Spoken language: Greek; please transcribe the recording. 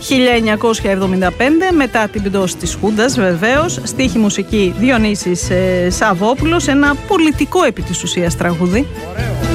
1975, μετά την πτώση της Χούντας βεβαίως. Στίχη μουσική Διονύσης Σαββόπουλος, ένα πολιτικό επί της ουσίας τραγούδι. Ωραίο.